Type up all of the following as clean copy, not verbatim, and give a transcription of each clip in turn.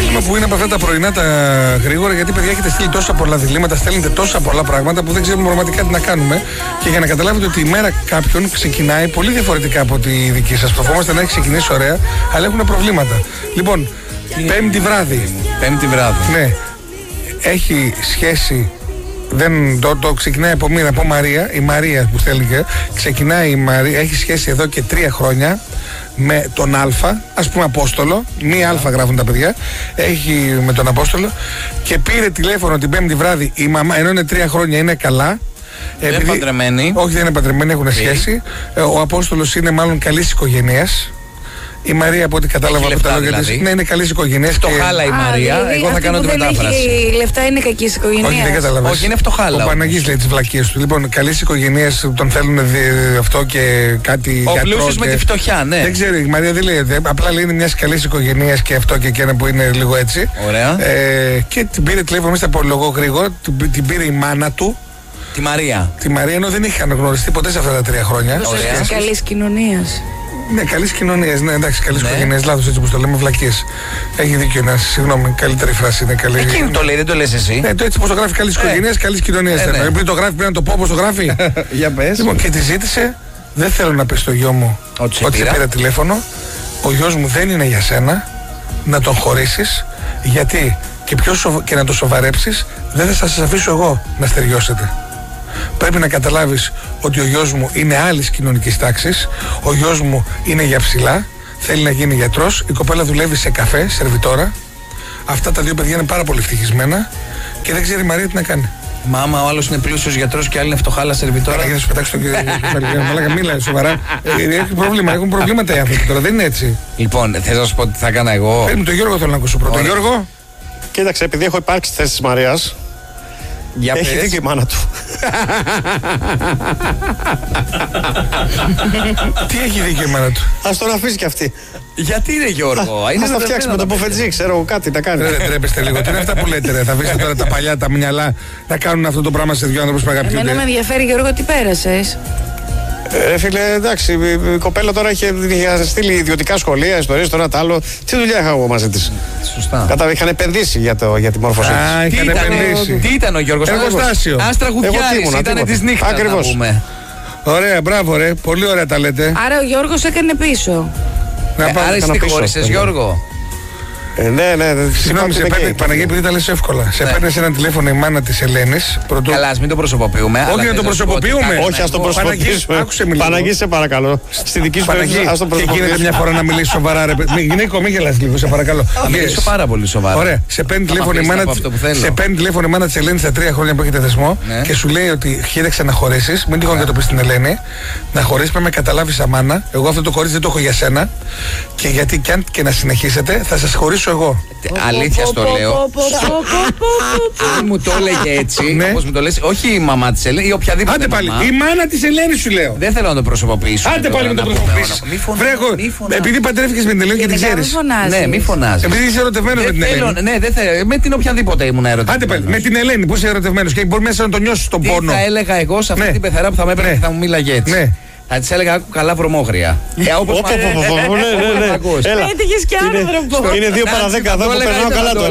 δίλημμα που είναι από αυτά τα πρωινά τα γρήγορα, γιατί παιδιά έχετε στείλει τόσα πολλά διλήμματα, στέλνετε τόσα πολλά πράγματα που δεν ξέρουμε πραγματικά τι να κάνουμε. Και για να καταλάβετε ότι η μέρα κάποιον ξεκινάει πολύ διαφορετικά από τη δική σας. Προφανώς να έχει ξεκινήσει ωραία, αλλά έχουν προβλήματα. Λοιπόν, Πέμπτη βράδυ. Ναι. Έχει σχέση. Δεν το ξεκινάει από μήνα, από Μαρία. Η Μαρία που στέλνει, ξεκινάει η Μαρία, έχει σχέση εδώ και 3 χρόνια με τον Α, ας πούμε Απόστολο. Μία Α γράφουν τα παιδιά. Έχει με τον Απόστολο. Και πήρε τηλέφωνο την Πέμπτη βράδυ η μαμά, ενώ είναι 3 χρόνια, είναι καλά. Δεν είναι παντρεμένοι. Όχι, δεν είναι παντρεμένοι, έχουν σχέση. Ο Απόστολος είναι μάλλον καλής οικογένειας. Η Μαρία, από ό,τι κατάλαβα από τα λόγια της, ναι, είναι καλής οικογένειας. Φτωχάλα η Μαρία, εγώ θα κάνω τη μετάφραση. Η λεφτά είναι κακής οικογένειας. Όχι, δεν κατάλαβα. Όχι, είναι φτωχάλα. Ο Παναγής λέει τις βλακίες του. Λοιπόν, καλής οικογένειας, τον θέλουν αυτό και κάτι. Ο πλούσιος με τη φτωχιά, ναι. Δεν ξέρω, η Μαρία δεν λέει. Απλά λέει είναι μια καλής οικογένειας και αυτό και εκείνα που είναι λίγο έτσι. Ωραία. Και την πήρε τηλέφωνο, μη στα απολογώ γρήγορα, την πήρε η μάνα του. Τη Μαρία. Τη Μαρία, ενώ δεν είχαν γνωριστεί ποτέ σε αυτά τα 3 χρόνια. Καλής κοινωνίας. Ναι, καλής κοινωνίας, ναι, εντάξει, καλής οικογένειας, λάθος έτσι όπως το λέμε, βλακίες. Έχει δίκιο να, συγγνώμη, καλύτερη φράση είναι καλή. Εκείνη το λέει, δεν το λες εσύ. Ναι, το έτσι πως το γράφει καλής οικογένειας, καλής κοινωνίας. Πριν το γράφει, πρέπει να το πω όπως το γράφει. Για πες. Λοιπόν, και τη ζήτησε, δεν θέλω να πεις στο γιο μου ότι σε πήρα τηλέφωνο, ο γιος μου δεν είναι για σένα, να τον χωρίσεις, γιατί και να το σοβαρέψεις, δεν θα σας αφήσω εγώ να στεριώσετε. Πρέπει να καταλάβεις ότι ο γιος μου είναι άλλης κοινωνικής τάξης, ο γιος μου είναι για ψηλά, θέλει να γίνει γιατρός, η κοπέλα δουλεύει σε καφέ, σερβιτόρα. Αυτά τα 2 παιδιά είναι πάρα πολύ ευτυχισμένα και δεν ξέρει η Μαρία τι να κάνει. Μάμα, ο άλλος είναι πλούσιος γιατρός και άλλη είναι φτωχάλα σερβιτόρα. Για να σου πετάξω το κεφάλι. Μίλα σοβαρά. Έχουν προβλήματα οι άνθρωποι τώρα, δεν είναι έτσι. Λοιπόν, θες να σου πω τι θα έκανα εγώ. Παίρνει τον Γιώργο, θέλω να ακούσω πρώτο. Γιώργο. Κοίταξε, επειδή έχω υπάρξει στη θέση της Μαρίας. Έχει δίκιο η μάνα του. Τι έχει δίκιο η μάνα του? Ας τον αφήσει κι αυτή. Γιατί είναι Γιώργο? Ας τα φτιάξει με το ποφετζί, ξέρω κάτι να κάνει. Δεν τρέπεστε λίγο. Τι είναι αυτά που λέτε, ρε? Θα βρείτε τώρα τα παλιά, τα μυαλά να κάνουν αυτό το πράγμα σε 2 άνθρωπους που αγαπιούνται. Εμένα με ενδιαφέρει, Γιώργο, τι πέρασες. Φίλε, εντάξει, η κοπέλα τώρα είχε στείλει ιδιωτικά σχολεία, ιστορίες, τώρα τα άλλο. Τι δουλειά είχα εγώ μαζί της. Σωστά. Είχαν επενδύσει για τη μόρφωσή της. Είχαν επενδύσει. Τι ήταν ο Γιώργος? Εργοστάσιο. Άστρα Γουδιάρης, ήταν της νύχτας. Ακριβώς. Ωραία, μπράβο ρε, πολύ ωραία τα λέτε. Άρα ο Γιώργος έκανε πίσω. Άρα εσύ τη χώρισες, Γιώργο? Ναι. Συγγνώμη, Παναγία, επειδή τα λες εύκολα. Σε παίρνει ένα τηλέφωνο η μάνα της Ελένης. Καλά, ας μην το προσωποποιούμε. Όχι να το προσωποποιούμε. Όχι, ας το προσωποποιήσουμε. Παναγία, σε παρακαλώ. Στη δική σου περίπτωση, ας το προσωποποιήσουμε. Και γίνεται μια φορά να μιλήσει σοβαρά, ρε παιδί. Νίκο, μην γελάς λίγο, σε παρακαλώ. Μιλήσω πάρα πολύ σοβαρά. Ωραία. Σε παίρνει τηλέφωνο η μάνα της Ελένης στα 3 χρόνια που έχετε δεσμό και σου λέει ότι χείρεξε να χωρέσεις. Μην τυχόν και το πεις στην Ελένη. Να χωρίσεις, πρέπει να καταλάβεις αμάνα. Εγώ αυτό το κορίτσι δεν το έχω για σένα. Και γιατί κι αν και να συνεχίσετε, θα σας χωρίσω εγώ. Αλήθεια στο λέω. Αν μου το έλεγε έτσι, όπως μου το λες, όχι η μαμά της Ελένης ή οποιαδήποτε. Άντε πάλι, η μάνα της Ελένης σου λέω. Δεν θέλω να το προσωποποιήσω. Άντε πάλι με το προσωποποιήσεις. Επειδή παντρεύτηκες με την Ελένη και την ξέρεις. Ναι, μη φωνάζεις. Επειδή είσαι ερωτευμένος με την Ελένη. Ναι, δεν θέλω. Με την οποιαδήποτε ήμουν ερωτευμένος. Άντε πάλι, με την Ελένη που είσαι ερωτευμένος και μπορεί μέσα να τον νιώσεις τον πόνο. Τι θα έλεγα εγώ σε αυτή την πεθερά που θα με έπαιρνε και θα μου μίλαγε έτσι. Θα της έλεγα άκου καλά βρωμόγρια. Όπως ναι. Έτυχες κι άνθρωπο. Είναι 2 παρά 10 εδώ που περνάω καλά τώρα.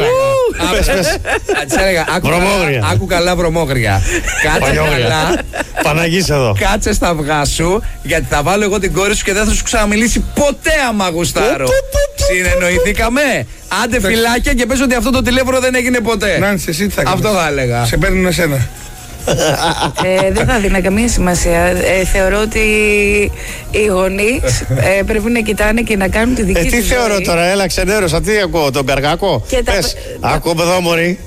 Θα της έλεγα άκου καλά βρωμόγρια. Κάτσε καλά. Παναγής εδώ. Κάτσε στα αυγά σου, γιατί θα βάλω εγώ την κόρη σου και δεν θα σου ξαναμιλήσει ποτέ άμα γουστάρω. Συνεννοηθήκαμε. Άντε φυλάκια και πες ότι αυτό το τηλέφωνο δεν έγινε ποτέ. Νάνση, εσύ τι θα κάνεις? Αυτό θα έλεγα. Σε παίρνουν εσένα. Δεν θα δίνει καμία σημασία. Θεωρώ ότι οι γονείς πρέπει να κοιτάνε και να κάνουν τη δική τους ζωή. Τι θεωρώ τώρα, έλα ξενέρωσα, τι ακούω, τον Καργάκο? Πες, ακούω εδώ μωρή.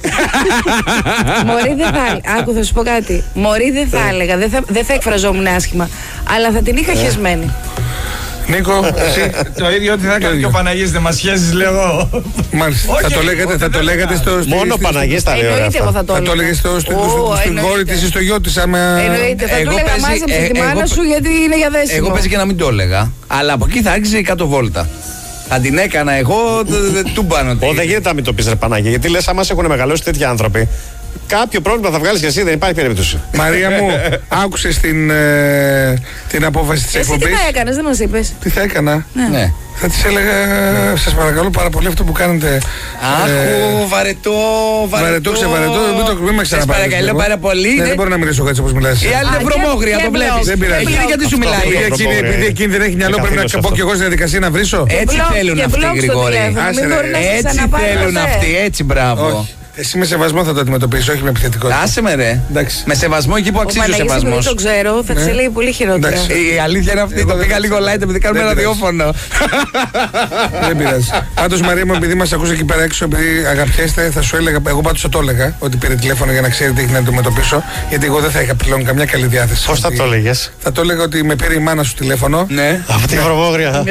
Μωρή δεν θα. Άκου, θα σου πω κάτι. Μωρή δεν θα έλεγα, δεν θα εκφραζόμουν άσχημα, αλλά θα την είχα χεσμένη. Νίκο, εσύ. Το ίδιο ότι θα έκανε και ο Παναγής, δεν μας σχέσεις, λέω εγώ. Μάλιστα. Θα το λέγατε στο. Μόνο ο Παναγής τα λέω. Εννοείται εγώ θα το έλεγα. Θα το έλεγε στην κόρη της ή στο γιο της. Εννοείται. Θα το έλεγα μάζεψε τη μάνα σου γιατί είναι για δέσιμο. Εγώ παίζει και να μην το έλεγα. Αλλά από εκεί θα άρχισε η 100 βόλτα. Θα την έκανα εγώ, του πάνω. Δεν γίνεται να μην το πεις ρε Παναγία, γιατί λες άμα σε έχουν μεγαλώσει τέτοιοι άνθρωποι. Κάποιο πρόβλημα θα βγάλεις και εσύ, δεν υπάρχει περίπτωση. Μαρία μου, άκουσες την απόφαση της Εσύ τι εκπομπής. θα έκανες, δεν μας είπες. Τι θα έκανα. Ναι. Θα της έλεγα, σας παρακαλώ πάρα πολύ αυτό που κάνετε. Αχ, βαρετό, ξεβαρετό, μην με Σας ξαναπάρεις. παρακαλώ πάρα πολύ. Ναι, δεν μπορεί να μιλήσω έτσι όπως μιλάς. Η άλλη είναι βρωμόγρια, το βλέπεις. Δεν πειράζει. Εκείνη γιατί σου μιλάει. Επειδή εκείνη δεν έχει μυαλό, πρέπει να πω και εγώ στη διαδικασία να βρίσω. Έτσι θέλουν αυτοί, Γρηγόρη. Έτσι θέλουν αυτοί, έτσι μπράβο. Όχι. Εσύ με σεβασμό θα το αντιμετωπίσεις, όχι με επιθετικότητα. Άσε με ρε. Εντάξει. Με σεβασμό εκεί που αξίζει ο σεβασμός. Δεν το ξέρω, θα σε λέει πολύ χειρότερα. Εντάξει. Η αλήθεια είναι αυτή. Το πήγα λίγο light επειδή κάνουμε Δεν ραδιόφωνο. Δεν πειράζει. Πάντως Μαρία μου, επειδή μας ακούς εκεί πέρα έξω, επειδή αγαπιέστε, θα σου έλεγα, εγώ πάντως θα το έλεγα, ότι πήρε τηλέφωνο για να ξέρει τι έχει να αντιμετωπίσω, γιατί εγώ δεν θα είχα πλέον καμιά καλή διάθεση. Πώς θα το έλεγες? Θα το έλεγα ότι με πήρε η μάνα σου τηλέφωνο. Ναι. Από τη βρωμόγρια.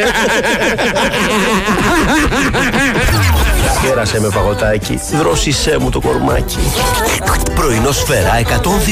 Κέρασε με παγωτάκι, δρόσισέ μου το κορμάκι. Πρωινό Σφαίρα 102.